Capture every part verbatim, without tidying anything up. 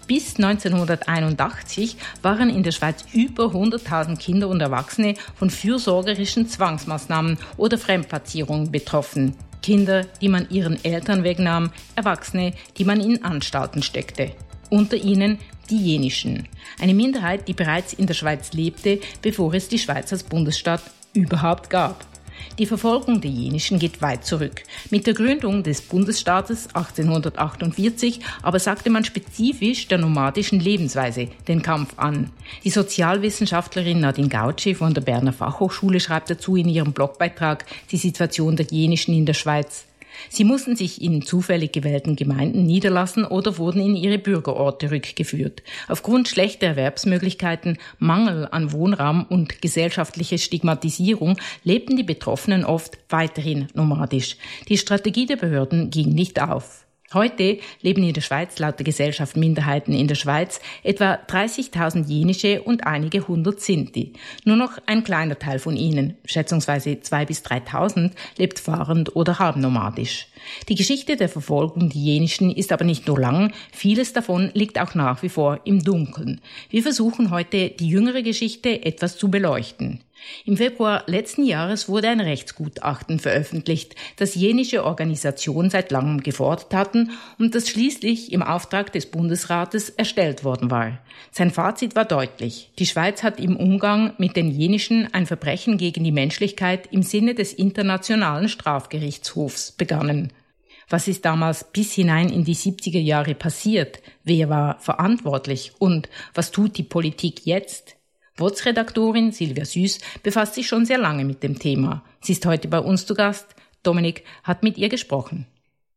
Bis neunzehnhunderteinundachtzig waren in der Schweiz über hunderttausend Kinder und Erwachsene von fürsorgerischen Zwangsmaßnahmen oder Fremdplatzierungen betroffen. Kinder, die man ihren Eltern wegnahm, Erwachsene, die man in Anstalten steckte. Unter ihnen die jenischen, eine Minderheit, die bereits in der Schweiz lebte, bevor es die Schweiz als Bundesstaat überhaupt gab. Die Verfolgung der jenischen geht weit zurück. Mit der Gründung des Bundesstaates achtzehnhundertachtundvierzig aber sagte man spezifisch der nomadischen Lebensweise den Kampf an. Die Sozialwissenschaftlerin Nadine Gautschi von der Berner Fachhochschule schreibt dazu in ihrem Blogbeitrag die Situation der jenischen in der Schweiz. Sie mussten sich in zufällig gewählten Gemeinden niederlassen oder wurden in ihre Bürgerorte rückgeführt. Aufgrund schlechter Erwerbsmöglichkeiten, Mangel an Wohnraum und gesellschaftlicher Stigmatisierung lebten die Betroffenen oft weiterhin nomadisch. Die Strategie der Behörden ging nicht auf. Heute leben in der Schweiz laut der Gesellschaft Minderheiten in der Schweiz etwa dreißigtausend jenische und einige hundert Sinti. Nur noch ein kleiner Teil von ihnen, schätzungsweise zweitausend bis dreitausend, lebt fahrend oder halbnomadisch. Die Geschichte der Verfolgung der jenischen ist aber nicht nur lang, vieles davon liegt auch nach wie vor im Dunkeln. Wir versuchen heute, die jüngere Geschichte etwas zu beleuchten. Im Februar letzten Jahres wurde ein Rechtsgutachten veröffentlicht, das jenische Organisationen seit langem gefordert hatten und das schließlich im Auftrag des Bundesrates erstellt worden war. Sein Fazit war deutlich. Die Schweiz hat im Umgang mit den jenischen ein Verbrechen gegen die Menschlichkeit im Sinne des Internationalen Strafgerichtshofs begangen. Was ist damals bis hinein in die siebziger Jahre passiert? Wer war verantwortlich? Und was tut die Politik jetzt? W O Z-Redaktorin Silvia Süß befasst sich schon sehr lange mit dem Thema. Sie ist heute bei uns zu Gast. Dominik hat mit ihr gesprochen.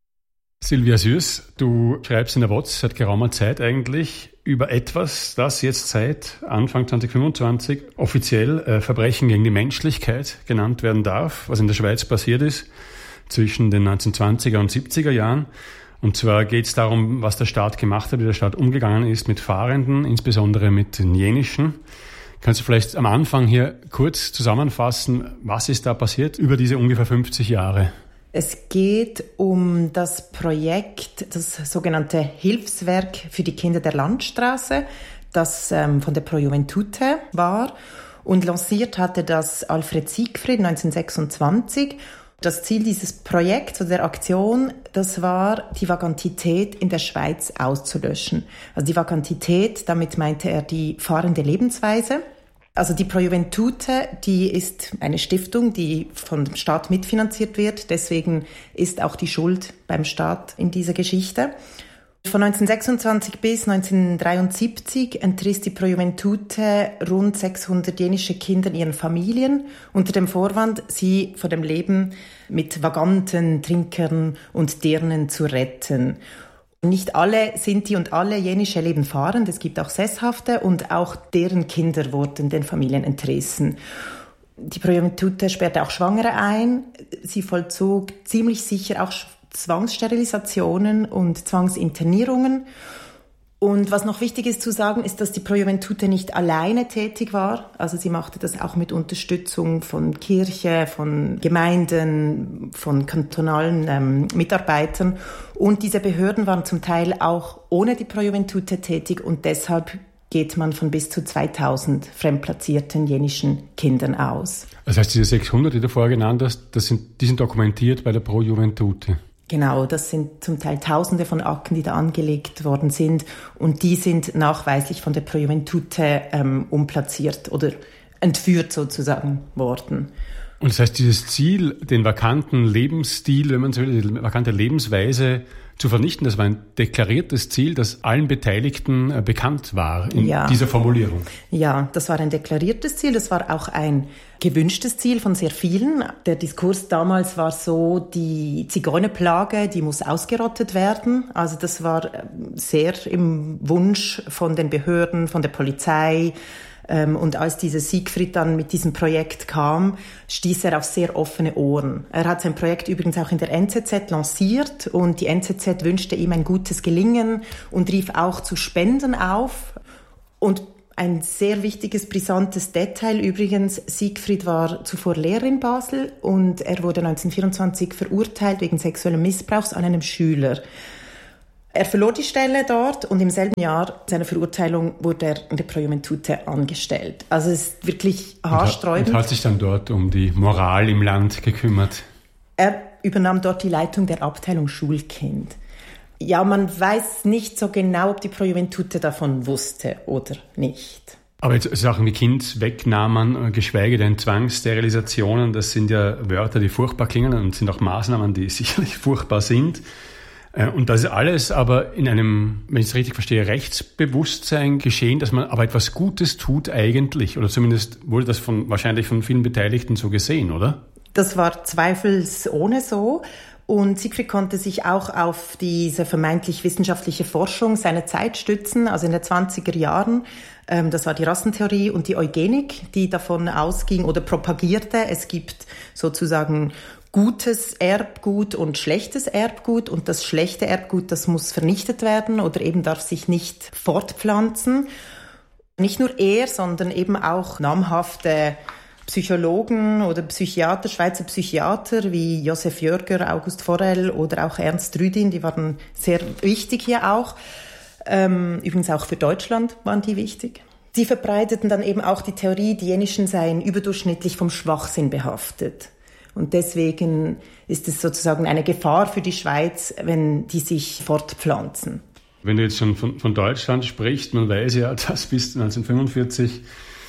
Silvia Süß, du schreibst in der W O Z seit geraumer Zeit eigentlich über etwas, das jetzt seit Anfang zwanzig fünfundzwanzig offiziell äh, Verbrechen gegen die Menschlichkeit genannt werden darf, was in der Schweiz passiert ist zwischen den neunzehnhundertzwanziger und siebziger Jahren. Und zwar geht es darum, was der Staat gemacht hat, wie der Staat umgegangen ist mit Fahrenden, insbesondere mit den jenischen. Kannst du vielleicht am Anfang hier kurz zusammenfassen, was ist da passiert über diese ungefähr fünfzig Jahre? Es geht um das Projekt, das sogenannte Hilfswerk für die Kinder der Landstraße, das ähm, von der Pro Juventute war. Und lanciert hatte das Alfred Siegfried neunzehnhundertsechsundzwanzig. Das Ziel dieses Projekts oder der Aktion, das war, die Vagantität in der Schweiz auszulöschen. Also die Vagantität, damit meinte er die fahrende Lebensweise. Also die Pro Juventute, die ist eine Stiftung, die vom Staat mitfinanziert wird. Deswegen ist auch die Schuld beim Staat in dieser Geschichte. Von neunzehnhundertsechsundzwanzig bis neunzehnhundertdreiundsiebzig entriss die Pro Juventute rund sechshundert jenische Kinder ihren Familien unter dem Vorwand, sie vor dem Leben mit Vaganten, Trinkern und Dirnen zu retten. Nicht alle Sinti und alle jenische leben fahrend, es gibt auch Sesshafte und auch deren Kinder wurden den Familien entrissen. Die Pro Juventute sperrte auch Schwangere ein, sie vollzog ziemlich sicher auch Zwangssterilisationen und Zwangsinternierungen. Und was noch wichtig ist zu sagen, ist, dass die Pro Juventute nicht alleine tätig war. Also sie machte das auch mit Unterstützung von Kirche, von Gemeinden, von kantonalen ähm, Mitarbeitern. Und diese Behörden waren zum Teil auch ohne die Pro Juventute tätig und deshalb geht man von bis zu zweitausend fremdplatzierten jenischen Kindern aus. Das heißt, diese sechshundert, die du vorher genannt hast, das sind, die sind dokumentiert bei der Pro Juventute? Genau, das sind zum Teil Tausende von Akten, die da angelegt worden sind und die sind nachweislich von der Pro Juventute ähm, umplatziert oder entführt sozusagen worden. Und das heißt, dieses Ziel, den vakanten Lebensstil, wenn man so will, die vakante Lebensweise zu vernichten, das war ein deklariertes Ziel, das allen Beteiligten äh, bekannt war in ja. dieser Formulierung. Ja, das war ein deklariertes Ziel, das war auch ein gewünschtes Ziel von sehr vielen. Der Diskurs damals war so, die Zigeunerplage, die muss ausgerottet werden. Also das war sehr im Wunsch von den Behörden, von der Polizei. Und als dieser Siegfried dann mit diesem Projekt kam, stieß er auf sehr offene Ohren. Er hat sein Projekt übrigens auch in der N Z Z lanciert und die N Z Z wünschte ihm ein gutes Gelingen und rief auch zu Spenden auf. Und ein sehr wichtiges, brisantes Detail übrigens, Siegfried war zuvor Lehrer in Basel und er wurde neunzehnhundertvierundzwanzig verurteilt wegen sexuellen Missbrauchs an einem Schüler. Er verlor die Stelle dort und im selben Jahr seiner Verurteilung wurde er in der Pro Juventute angestellt. Also es ist wirklich haarsträubend. Und hat sich dann dort um die Moral im Land gekümmert. Er übernahm dort die Leitung der Abteilung Schulkind. Ja, man weiß nicht so genau, ob die Pro Juventute davon wusste oder nicht. Aber jetzt Sachen wie Kindwegnahmen, geschweige denn Zwangssterilisationen, das sind ja Wörter, die furchtbar klingen und sind auch Maßnahmen, die sicherlich furchtbar sind. Und das ist alles aber in einem, wenn ich es richtig verstehe, Rechtsbewusstsein geschehen, dass man aber etwas Gutes tut eigentlich. Oder zumindest wurde das von, wahrscheinlich von vielen Beteiligten so gesehen, oder? Das war zweifelsohne so. Und Siegfried konnte sich auch auf diese vermeintlich wissenschaftliche Forschung seiner Zeit stützen, also in den zwanziger Jahren. Ähm, das war die Rassentheorie und die Eugenik, die davon ausging oder propagierte, es gibt sozusagen gutes Erbgut und schlechtes Erbgut und das schlechte Erbgut, das muss vernichtet werden oder eben darf sich nicht fortpflanzen. Nicht nur er, sondern eben auch namhafte Psychologen oder Psychiater, Schweizer Psychiater wie Josef Jörger, August Forel oder auch Ernst Rüdin, die waren sehr wichtig hier auch. Ähm, übrigens auch für Deutschland waren die wichtig. Die verbreiteten dann eben auch die Theorie, die Jenischen seien überdurchschnittlich vom Schwachsinn behaftet. Und deswegen ist es sozusagen eine Gefahr für die Schweiz, wenn die sich fortpflanzen. Wenn du jetzt schon von, von Deutschland sprichst, man weiß ja, dass bis neunzehnhundertfünfundvierzig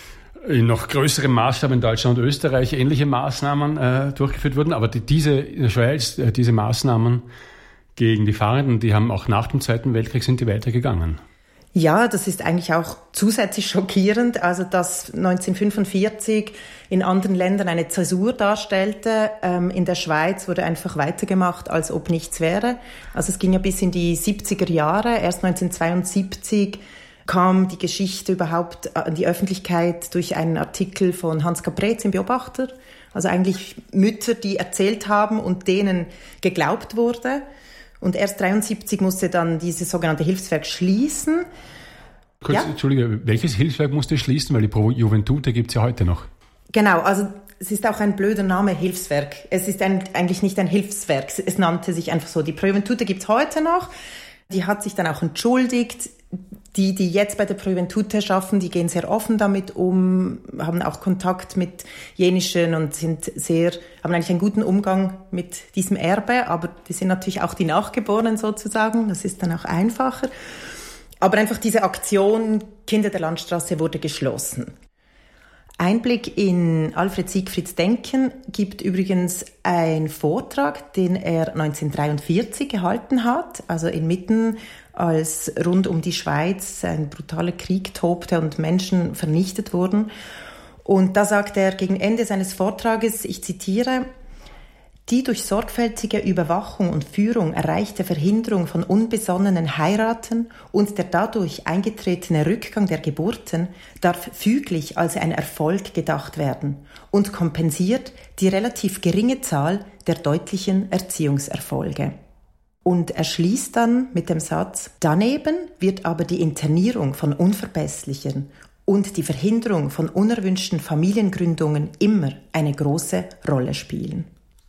in noch größerem Maßstab in Deutschland und Österreich ähnliche Maßnahmen äh, durchgeführt wurden. Aber die, diese in der Schweiz, äh, diese Maßnahmen gegen die Fahrenden, die haben auch nach dem Zweiten Weltkrieg sind die weitergegangen. Ja, das ist eigentlich auch zusätzlich schockierend, also dass neunzehnhundertfünfundvierzig in anderen Ländern eine Zäsur darstellte. Ähm, in der Schweiz wurde einfach weitergemacht, als ob nichts wäre. Also es ging ja bis in die siebziger Jahre. Erst neunzehnhundertzweiundsiebzig kam die Geschichte überhaupt an die Öffentlichkeit durch einen Artikel von Hans Caprez im Beobachter. Also eigentlich Mütter, die erzählt haben und denen geglaubt wurde. Und erst neunzehnhundertdreiundsiebzig musste dann dieses sogenannte Hilfswerk schließen. Kurz, ja? Entschuldige, welches Hilfswerk musste schließen? Weil die Pro Juventute gibt es ja heute noch. Genau, also es ist auch ein blöder Name, Hilfswerk. Es ist ein, eigentlich nicht ein Hilfswerk, es nannte sich einfach so. Die Pro Juventute gibt es heute noch. Die hat sich dann auch entschuldigt. Die, die jetzt bei der Pro Juventute schaffen, die gehen sehr offen damit um, haben auch Kontakt mit Jenischen und sind sehr, haben eigentlich einen guten Umgang mit diesem Erbe, aber die sind natürlich auch die Nachgeborenen sozusagen, das ist dann auch einfacher. Aber einfach diese Aktion Kinder der Landstraße wurde geschlossen. Einblick in Alfred Siegfrieds Denken gibt übrigens ein Vortrag, den er neunzehnhundertdreiundvierzig gehalten hat, also inmitten, als rund um die Schweiz ein brutaler Krieg tobte und Menschen vernichtet wurden. Und da sagt er gegen Ende seines Vortrages, ich zitiere, die durch sorgfältige Überwachung und Führung erreichte Verhinderung von unbesonnenen Heiraten und der dadurch eingetretene Rückgang der Geburten darf füglich als ein Erfolg gedacht werden und kompensiert die relativ geringe Zahl der deutlichen Erziehungserfolge. Und er schließt dann mit dem Satz, daneben wird aber die Internierung von Unverbesserlichen und die Verhinderung von unerwünschten Familiengründungen immer eine große Rolle spielen.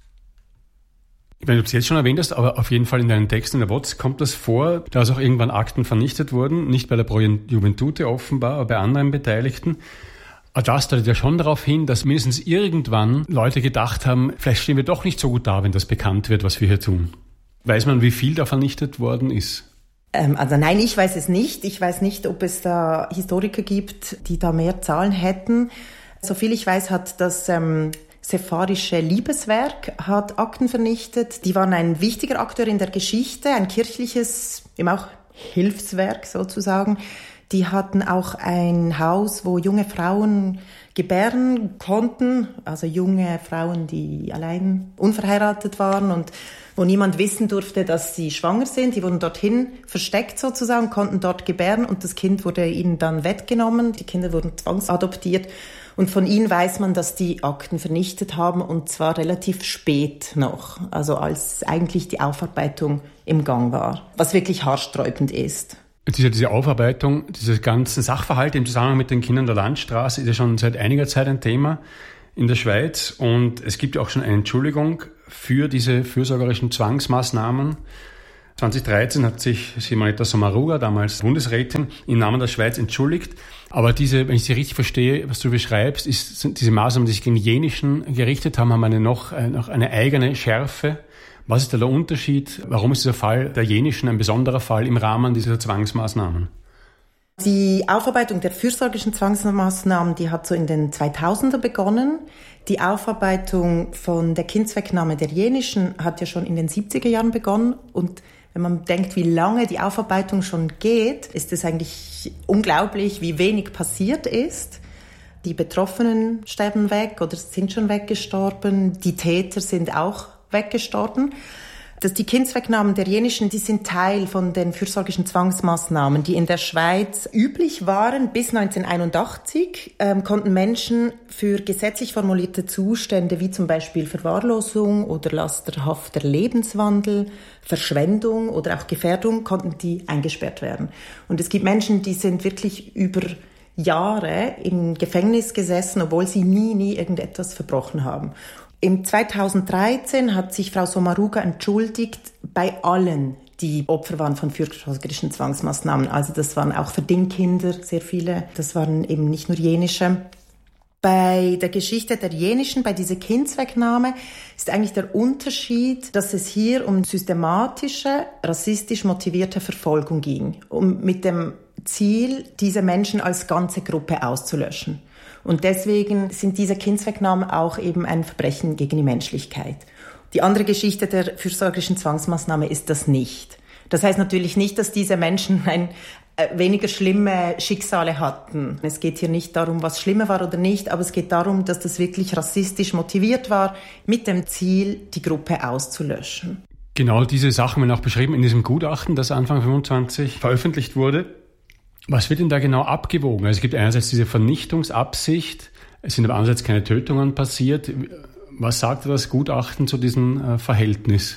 Ich weiß nicht, ob du es jetzt schon erwähnt hast, aber auf jeden Fall in deinen Texten in der W O Z kommt das vor, dass auch irgendwann Akten vernichtet wurden, nicht bei der Pro Juventute offenbar, aber bei anderen Beteiligten. Aber das deutet ja schon darauf hin, dass mindestens irgendwann Leute gedacht haben, vielleicht stehen wir doch nicht so gut da, wenn das bekannt wird, was wir hier tun. Weiß man, wie viel da vernichtet worden ist? Ähm, also nein, ich weiß es nicht. Ich weiß nicht, ob es da Historiker gibt, die da mehr Zahlen hätten. Soviel ich weiß, hat das ähm, sepharische Liebeswerk hat Akten vernichtet. Die waren ein wichtiger Akteur in der Geschichte, ein kirchliches, eben auch Hilfswerk sozusagen. Die hatten auch ein Haus, wo junge Frauen gebären konnten, also junge Frauen, die allein unverheiratet waren und wo niemand wissen durfte, dass sie schwanger sind. Die wurden dorthin versteckt sozusagen, konnten dort gebären und das Kind wurde ihnen dann weggenommen. Die Kinder wurden zwangsadoptiert und von ihnen weiß man, dass die Akten vernichtet haben und zwar relativ spät noch, also als eigentlich die Aufarbeitung im Gang war, was wirklich haarsträubend ist. Diese, diese Aufarbeitung, diese ganzen Sachverhalte im Zusammenhang mit den Kindern der Landstraße ist ja schon seit einiger Zeit ein Thema in der Schweiz und es gibt ja auch schon eine Entschuldigung für diese fürsorgerischen Zwangsmaßnahmen. zweitausenddreizehn hat sich Simonetta Sommaruga, damals Bundesrätin, im Namen der Schweiz entschuldigt. Aber diese, wenn ich Sie richtig verstehe, was du beschreibst, ist, sind diese Maßnahmen, die sich gegen die Jenischen gerichtet haben, haben eine noch, noch eine eigene Schärfe. Was ist da der Unterschied? Warum ist dieser Fall der Jenischen ein besonderer Fall im Rahmen dieser Zwangsmaßnahmen? Die Aufarbeitung der fürsorgerischen Zwangsmaßnahmen, die hat so in den zweitausender begonnen. Die Aufarbeitung von der Kindswegnahme der Jenischen hat ja schon in den siebziger Jahren begonnen. Und wenn man denkt, wie lange die Aufarbeitung schon geht, ist es eigentlich unglaublich, wie wenig passiert ist. Die Betroffenen sterben weg oder sind schon weggestorben. Die Täter sind auch weggestorben. Dass die Kindswegnahmen der Jenischen, die sind Teil von den fürsorgerischen Zwangsmaßnahmen, die in der Schweiz üblich waren. Bis neunzehnhunderteinundachtzig ähm, konnten Menschen für gesetzlich formulierte Zustände wie zum Beispiel Verwahrlosung oder lasterhafter Lebenswandel, Verschwendung oder auch Gefährdung, konnten die eingesperrt werden. Und es gibt Menschen, die sind wirklich über Jahre im Gefängnis gesessen, obwohl sie nie, nie irgendetwas verbrochen haben. Im zweitausenddreizehn hat sich Frau Sommaruga entschuldigt bei allen, die Opfer waren von fürsorgerischen Zwangsmaßnahmen. Also das waren auch Verdingkinder, sehr viele. Das waren eben nicht nur Jenische. Bei der Geschichte der Jenischen, bei dieser Kindswegnahme, ist eigentlich der Unterschied, dass es hier um systematische, rassistisch motivierte Verfolgung ging. Um mit dem Ziel, diese Menschen als ganze Gruppe auszulöschen. Und deswegen sind diese Kindswegnahmen auch eben ein Verbrechen gegen die Menschlichkeit. Die andere Geschichte der fürsorgerischen Zwangsmaßnahme ist das nicht. Das heißt natürlich nicht, dass diese Menschen ein äh, weniger schlimme Schicksale hatten. Es geht hier nicht darum, was schlimmer war oder nicht, aber es geht darum, dass das wirklich rassistisch motiviert war, mit dem Ziel, die Gruppe auszulöschen. Genau diese Sachen werden auch beschrieben in diesem Gutachten, das Anfang fünfundzwanzig veröffentlicht wurde. Was wird denn da genau abgewogen? Also es gibt einerseits diese Vernichtungsabsicht, es sind aber andererseits keine Tötungen passiert. Was sagt das Gutachten zu diesem äh, Verhältnis?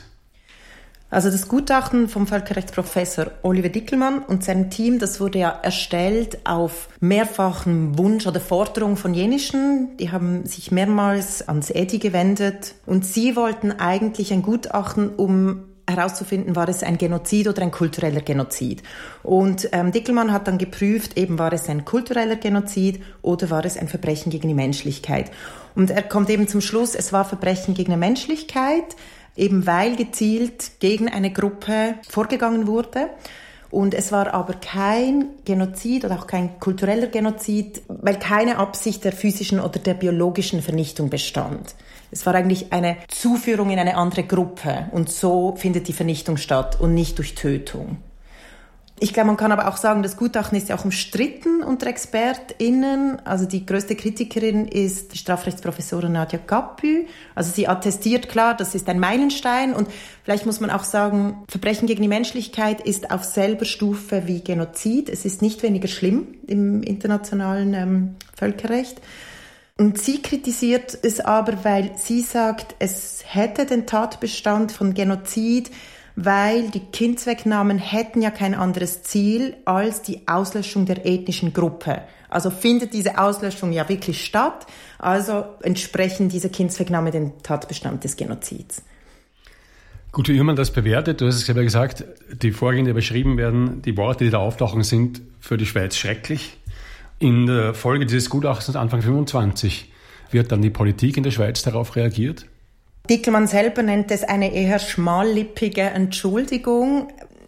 Also das Gutachten vom Völkerrechtsprofessor Oliver Dickelmann und seinem Team, das wurde ja erstellt auf mehrfachen Wunsch oder Forderung von Jenischen. Die haben sich mehrmals ans E D I gewendet und sie wollten eigentlich ein Gutachten, um herauszufinden, war es ein Genozid oder ein kultureller Genozid. Und ähm, Dickelmann hat dann geprüft, eben war es ein kultureller Genozid oder war es ein Verbrechen gegen die Menschlichkeit. Und er kommt eben zum Schluss, es war Verbrechen gegen die Menschlichkeit, eben weil gezielt gegen eine Gruppe vorgegangen wurde. Und es war aber kein Genozid oder auch kein kultureller Genozid, weil keine Absicht der physischen oder der biologischen Vernichtung bestand. Es war eigentlich eine Zuführung in eine andere Gruppe und so findet die Vernichtung statt und nicht durch Tötung. Ich glaube, man kann aber auch sagen, das Gutachten ist ja auch umstritten unter ExpertInnen. Also die größte Kritikerin ist die Strafrechtsprofessorin Nadia Capu. Also sie attestiert klar, das ist ein Meilenstein und vielleicht muss man auch sagen, Verbrechen gegen die Menschlichkeit ist auf selber Stufe wie Genozid. Es ist nicht weniger schlimm im internationalen ähm, Völkerrecht. Und sie kritisiert es aber, weil sie sagt, es hätte den Tatbestand von Genozid, weil die Kindswegnahmen hätten ja kein anderes Ziel als die Auslöschung der ethnischen Gruppe. Also findet diese Auslöschung ja wirklich statt, also entsprechen diese Kindswegnahme dem Tatbestand des Genozids. Gut, wie man das bewertet, du hast es selber gesagt, die Vorgänge, die beschrieben werden, die Worte, die da auftauchen, sind für die Schweiz schrecklich. In der Folge dieses Gutachtens Anfang fünfundzwanzig wird dann die Politik in der Schweiz darauf reagiert? Dickelmann selber nennt es eine eher schmallippige Entschuldigung.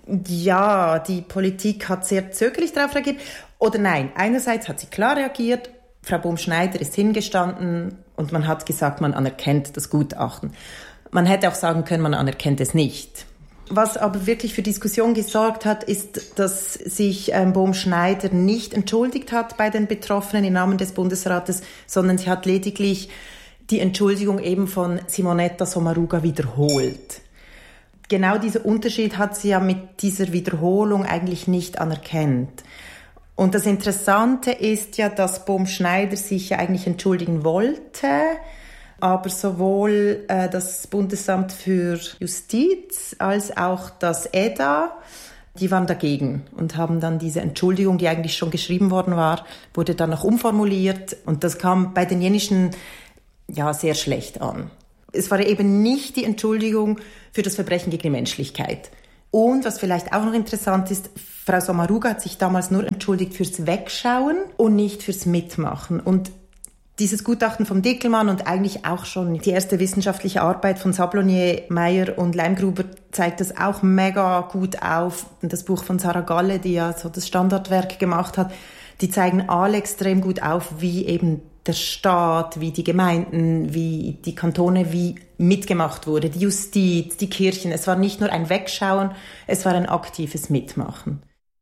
Ja, die Politik hat sehr zögerlich darauf reagiert. Oder nein, einerseits hat sie klar reagiert, Frau Bohm-Schneider ist hingestanden und man hat gesagt, man anerkennt das Gutachten. Man hätte auch sagen können, man anerkennt es nicht. Was aber wirklich für Diskussion gesorgt hat, ist, dass sich ähm, Bohm-Schneider nicht entschuldigt hat bei den Betroffenen im Namen des Bundesrates, sondern sie hat lediglich die Entschuldigung eben von Simonetta Sommaruga wiederholt. Genau dieser Unterschied hat sie ja mit dieser Wiederholung eigentlich nicht anerkannt. Und das Interessante ist ja, dass Bohm-Schneider sich ja eigentlich entschuldigen wollte, aber sowohl äh, das Bundesamt für Justiz als auch das E D A, die waren dagegen und haben dann diese Entschuldigung, die eigentlich schon geschrieben worden war, wurde dann noch umformuliert und das kam bei den Jenischen ja sehr schlecht an. Es war eben nicht die Entschuldigung für das Verbrechen gegen die Menschlichkeit. Und was vielleicht auch noch interessant ist, Frau Sommaruga hat sich damals nur entschuldigt fürs Wegschauen und nicht fürs Mitmachen. Und dieses Gutachten vom Dickelmann und eigentlich auch schon die erste wissenschaftliche Arbeit von Sablonier, Meyer und Leimgruber zeigt das auch mega gut auf. Und das Buch von Sarah Galle, die ja so das Standardwerk gemacht hat, die zeigen alle extrem gut auf, wie eben der Staat, wie die Gemeinden, wie die Kantone, wie mitgemacht wurde, die Justiz, die Kirchen. Es war nicht nur ein Wegschauen, es war ein aktives Mitmachen.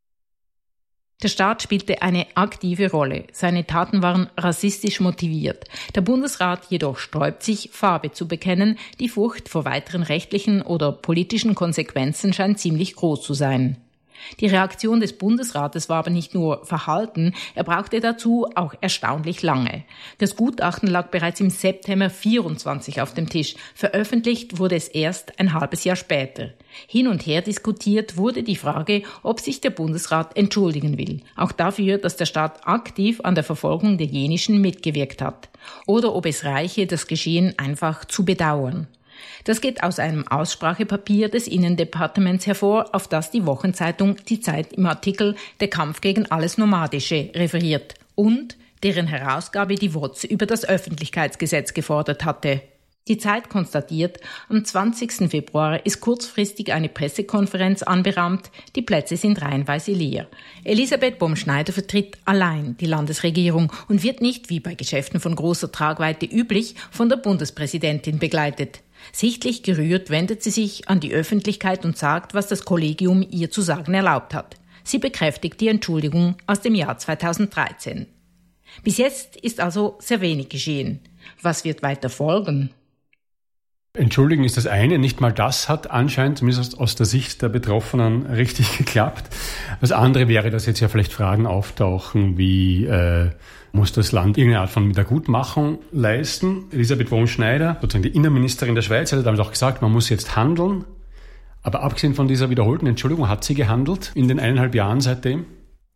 Der Staat spielte eine aktive Rolle. Seine Taten waren rassistisch motiviert. Der Bundesrat jedoch sträubt sich, Farbe zu bekennen. Die Furcht vor weiteren rechtlichen oder politischen Konsequenzen scheint ziemlich groß zu sein. Die Reaktion des Bundesrates war aber nicht nur verhalten, er brauchte dazu auch erstaunlich lange. Das Gutachten lag bereits im September vierundzwanzig auf dem Tisch, veröffentlicht wurde es erst ein halbes Jahr später. Hin und her diskutiert wurde die Frage, ob sich der Bundesrat entschuldigen will, auch dafür, dass der Staat aktiv an der Verfolgung der Jenischen mitgewirkt hat, oder ob es reiche, das Geschehen einfach zu bedauern. Das geht aus einem Aussprachepapier des Innendepartements hervor, auf das die Wochenzeitung Die Zeit im Artikel Der Kampf gegen alles Nomadische referiert und deren Herausgabe die W O Z über das Öffentlichkeitsgesetz gefordert hatte. Die Zeit konstatiert, am zwanzigsten Februar ist kurzfristig eine Pressekonferenz anberaumt, die Plätze sind reihenweise leer. Elisabeth Baumschneider vertritt allein die Landesregierung und wird nicht, wie bei Geschäften von großer Tragweite üblich, von der Bundespräsidentin begleitet. Sichtlich gerührt wendet sie sich an die Öffentlichkeit und sagt, was das Kollegium ihr zu sagen erlaubt hat. Sie bekräftigt die Entschuldigung aus dem Jahr zweitausenddreizehn. Bis jetzt ist also sehr wenig geschehen. Was wird weiter folgen? Entschuldigen ist das eine, nicht mal das hat anscheinend, zumindest aus der Sicht der Betroffenen, richtig geklappt. Das andere wäre, dass jetzt ja vielleicht Fragen auftauchen, wie äh, muss das Land irgendeine Art von Wiedergutmachung leisten. Elisabeth Baumschneider, sozusagen die Innenministerin der Schweiz, hat damit auch gesagt, man muss jetzt handeln. Aber abgesehen von dieser wiederholten Entschuldigung, hat sie gehandelt in den eineinhalb Jahren seitdem?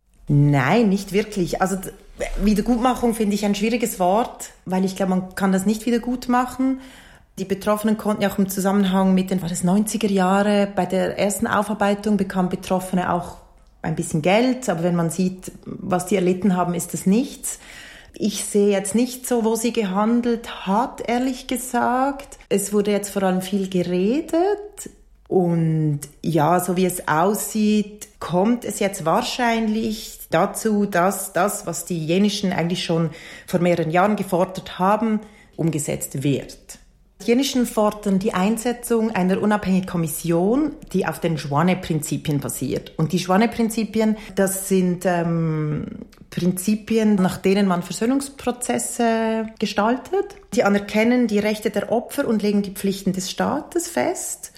Nein, nicht wirklich. Also Wiedergutmachung finde ich ein schwieriges Wort, weil ich glaube, man kann das nicht wiedergutmachen. Die Betroffenen konnten ja auch im Zusammenhang mit den war das neunziger Jahre, bei der ersten Aufarbeitung bekamen Betroffene auch ein bisschen Geld, aber wenn man sieht, was die erlitten haben, ist das nichts. Ich sehe jetzt nicht so, wo sie gehandelt hat, ehrlich gesagt. Es wurde jetzt vor allem viel geredet und ja, so wie es aussieht, kommt es jetzt wahrscheinlich dazu, dass das, was die Jenischen eigentlich schon vor mehreren Jahren gefordert haben, umgesetzt wird. Die Jenischen fordern die Einsetzung einer unabhängigen Kommission, die auf den Joanne-Prinzipien basiert. Und die Joanne-Prinzipien, das sind ähm, Prinzipien, nach denen man Versöhnungsprozesse gestaltet. Die anerkennen die Rechte der Opfer und legen die Pflichten des Staates fest.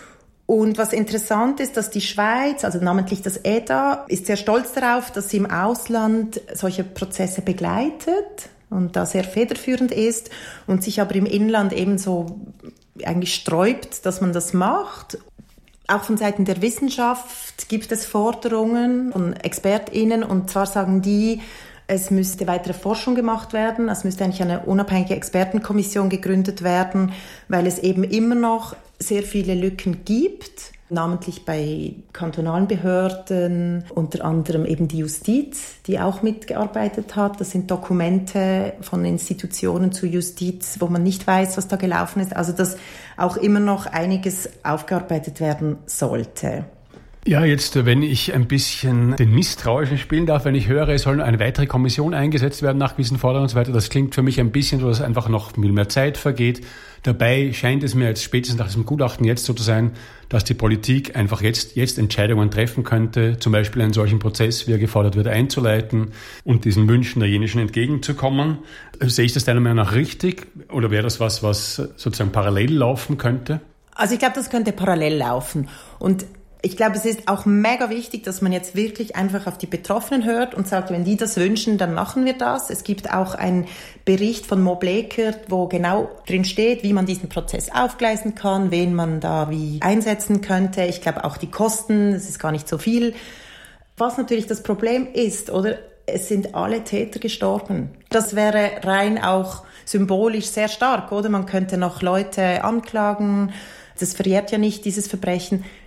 Und was interessant ist, dass die Schweiz, also namentlich das E D A, ist sehr stolz darauf, dass sie im Ausland solche Prozesse begleitet und da sehr federführend ist und sich aber im Inland ebenso eigentlich sträubt, dass man das macht. Auch von Seiten der Wissenschaft gibt es Forderungen von ExpertInnen und zwar sagen die, es müsste weitere Forschung gemacht werden, es müsste eigentlich eine unabhängige Expertenkommission gegründet werden, weil es eben immer noch sehr viele Lücken gibt, namentlich bei kantonalen Behörden, unter anderem eben die Justiz, die auch mitgearbeitet hat. Das sind Dokumente von Institutionen zur Justiz, wo man nicht weiß, was da gelaufen ist. Also dass auch immer noch einiges aufgearbeitet werden sollte. Ja, jetzt, wenn ich ein bisschen den Misstrauischen spielen darf, wenn ich höre, es soll eine weitere Kommission eingesetzt werden nach gewissen Forderungen und so weiter, das klingt für mich ein bisschen so, dass einfach noch viel mehr Zeit vergeht. Dabei scheint es mir jetzt spätestens nach diesem Gutachten jetzt so zu sein, dass die Politik einfach jetzt, jetzt Entscheidungen treffen könnte, zum Beispiel einen solchen Prozess, wie er gefordert wird, einzuleiten und diesen Wünschen der Jenischen entgegenzukommen. Sehe ich das deiner Meinung nach richtig oder wäre das was, was sozusagen parallel laufen könnte? Also ich glaube, das könnte parallel laufen und ich glaube, es ist auch mega wichtig, dass man jetzt wirklich einfach auf die Betroffenen hört und sagt, wenn die das wünschen, dann machen wir das. Es gibt auch einen Bericht von Mo Bleker, wo genau drin steht, wie man diesen Prozess aufgleisen kann, wen man da wie einsetzen könnte. Ich glaube auch die Kosten, es ist gar nicht so viel. Was natürlich das Problem ist, oder? Es sind alle Täter gestorben. Das wäre rein auch symbolisch sehr stark, oder? Man könnte noch Leute anklagen. Das verjährt ja nicht, dieses Verbrechen.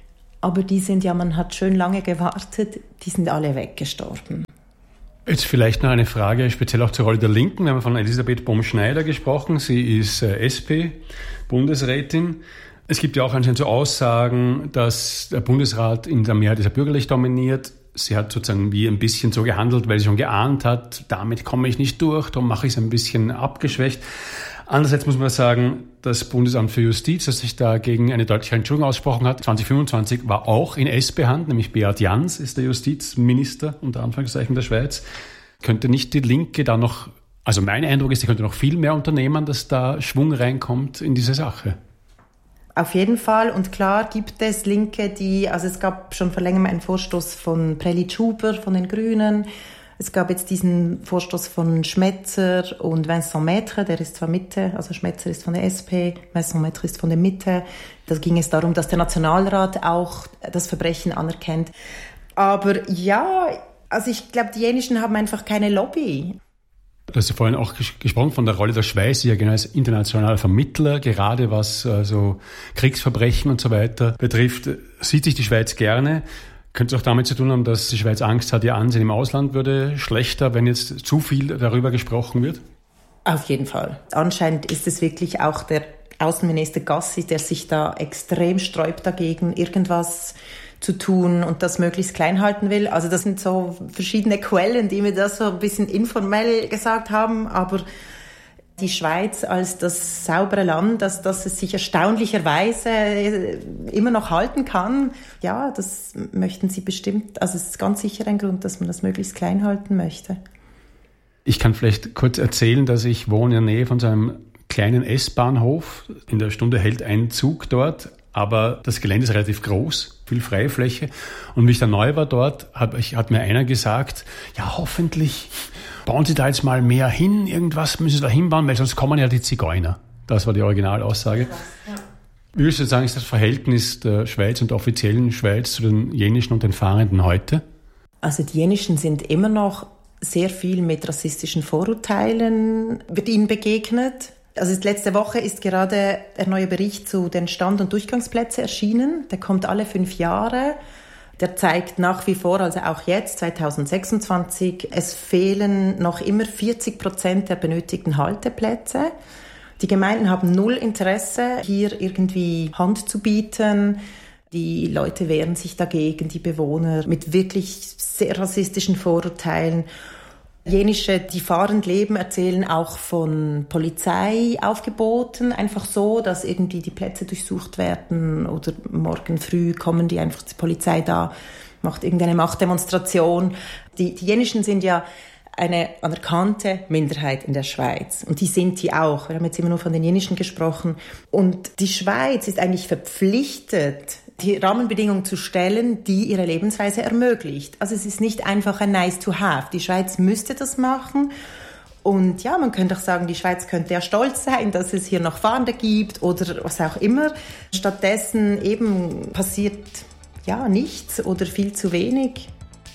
Aber die sind ja, man hat schön lange gewartet, die sind alle weggestorben. Jetzt vielleicht noch eine Frage, speziell auch zur Rolle der Linken. Wir haben von Elisabeth Bohm-Schneider gesprochen. Sie ist äh, S P-Bundesrätin. Es gibt ja auch anscheinend so Aussagen, dass der Bundesrat in der Mehrheit ist ja bürgerlich dominiert. Sie hat sozusagen wie ein bisschen so gehandelt, weil sie schon geahnt hat, damit komme ich nicht durch, darum mache ich es ein bisschen abgeschwächt. Andererseits muss man sagen, das Bundesamt für Justiz, das sich da gegen eine deutliche Entschuldigung ausgesprochen hat, zwanzig fünfundzwanzig war auch in S P-Hand, nämlich Beat Jans ist der Justizminister unter Anführungszeichen der Schweiz. Könnte nicht die Linke da noch, also mein Eindruck ist, sie könnte noch viel mehr unternehmen, dass da Schwung reinkommt in diese Sache. Auf jeden Fall. Und klar gibt es Linke, die, also es gab schon vor längerem einen Vorstoß von Prelitsch Huber von den Grünen. Es gab jetzt diesen Vorstoß von Schmetzer und Vincent Maître, der ist zwar Mitte, also Schmetzer ist von der S P, Vincent Maître ist von der Mitte. Da ging es darum, dass der Nationalrat auch das Verbrechen anerkennt. Aber ja, also ich glaube, die Jenischen haben einfach keine Lobby. Du hast ja vorhin auch gesprochen von der Rolle der Schweiz, die ja genau als internationaler Vermittler, gerade was also Kriegsverbrechen und so weiter betrifft, sieht sich die Schweiz gerne. Könnte es auch damit zu tun haben, dass die Schweiz Angst hat, ihr Ansehen im Ausland würde schlechter, wenn jetzt zu viel darüber gesprochen wird? Auf jeden Fall. Anscheinend ist es wirklich auch der Außenminister Gassi, der sich da extrem sträubt dagegen, irgendwas zu tun und das möglichst klein halten will. Also das sind so verschiedene Quellen, die mir das so ein bisschen informell gesagt haben, aber die Schweiz als das saubere Land, dass, dass es sich erstaunlicherweise immer noch halten kann, ja, das möchten sie bestimmt, also es ist ganz sicher ein Grund, dass man das möglichst klein halten möchte. Ich kann vielleicht kurz erzählen, dass ich wohne in der Nähe von so einem kleinen S-Bahnhof. In der Stunde hält ein Zug dort, aber das Gelände ist relativ groß, viel freie Fläche. Und wie ich dann neu war dort, hat, hat mir einer gesagt, ja, hoffentlich bauen Sie da jetzt mal mehr hin, irgendwas müssen Sie da hinbauen, weil sonst kommen ja die Zigeuner. Das war die Originalaussage. Ja. Wie würdest du sagen, ist das Verhältnis der Schweiz und der offiziellen Schweiz zu den Jenischen und den Fahrenden heute? Also die Jenischen sind immer noch sehr viel mit rassistischen Vorurteilen, wird ihnen begegnet. Also letzte Woche ist gerade der neue Bericht zu den Stand- und Durchgangsplätzen erschienen. Der kommt alle fünf Jahre. Der zeigt nach wie vor, also auch jetzt, zwanzig sechsundzwanzig, es fehlen noch immer vierzig Prozent der benötigten Halteplätze. Die Gemeinden haben null Interesse, hier irgendwie Hand zu bieten. Die Leute wehren sich dagegen, die Bewohner, mit wirklich sehr rassistischen Vorurteilen. Jenische, die fahrend leben, erzählen auch von Polizeiaufgeboten, einfach so, dass irgendwie die Plätze durchsucht werden oder morgen früh kommen die einfach zur Polizei da, macht irgendeine Machtdemonstration. Die, die Jenischen sind ja eine anerkannte Minderheit in der Schweiz und die sind die auch. Wir haben jetzt immer nur von den Jenischen gesprochen. Und die Schweiz ist eigentlich verpflichtet, die Rahmenbedingungen zu stellen, die ihre Lebensweise ermöglicht. Also es ist nicht einfach ein nice to have. Die Schweiz müsste das machen. Und ja, man könnte auch sagen, die Schweiz könnte ja stolz sein, dass es hier noch Fahrende gibt oder was auch immer. Stattdessen eben passiert ja nichts oder viel zu wenig.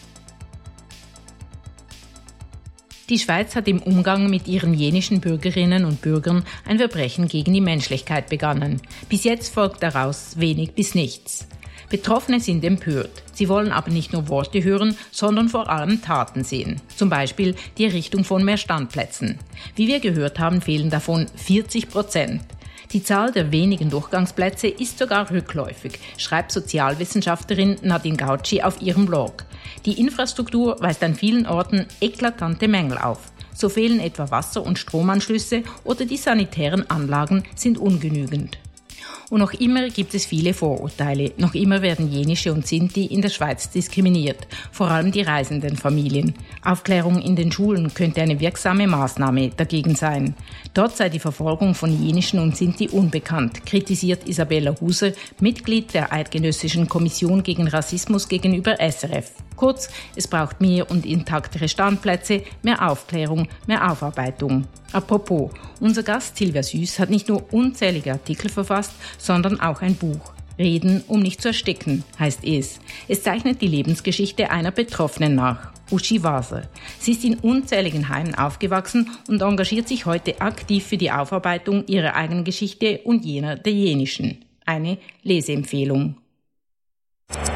Die Schweiz hat im Umgang mit ihren jenischen Bürgerinnen und Bürgern ein Verbrechen gegen die Menschlichkeit begangen. Bis jetzt folgt daraus wenig bis nichts. Betroffene sind empört. Sie wollen aber nicht nur Worte hören, sondern vor allem Taten sehen. Zum Beispiel die Errichtung von mehr Standplätzen. Wie wir gehört haben, fehlen davon vierzig Prozent. Die Zahl der wenigen Durchgangsplätze ist sogar rückläufig, schreibt Sozialwissenschaftlerin Nadine Gauci auf ihrem Blog. Die Infrastruktur weist an vielen Orten eklatante Mängel auf. So fehlen etwa Wasser- und Stromanschlüsse oder die sanitären Anlagen sind ungenügend. Und noch immer gibt es viele Vorurteile. Noch immer werden Jenische und Sinti in der Schweiz diskriminiert, vor allem die reisenden Familien. Aufklärung in den Schulen könnte eine wirksame Maßnahme dagegen sein. Dort sei die Verfolgung von Jenischen und Sinti unbekannt, kritisiert Isabella Huser, Mitglied der Eidgenössischen Kommission gegen Rassismus gegenüber S R F. Kurz, es braucht mehr und intaktere Standplätze, mehr Aufklärung, mehr Aufarbeitung. Apropos, unser Gast Silvia Süss hat nicht nur unzählige Artikel verfasst, sondern auch ein Buch. Reden, um nicht zu ersticken, heißt es. Es zeichnet die Lebensgeschichte einer Betroffenen nach, Uschi Waser. Sie ist in unzähligen Heimen aufgewachsen und engagiert sich heute aktiv für die Aufarbeitung ihrer eigenen Geschichte und jener der Jenischen. Eine Leseempfehlung.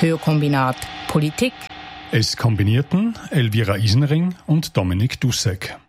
Hörkombinat Politik. Es kombinierten Elvira Isenring und Dominik Dussek.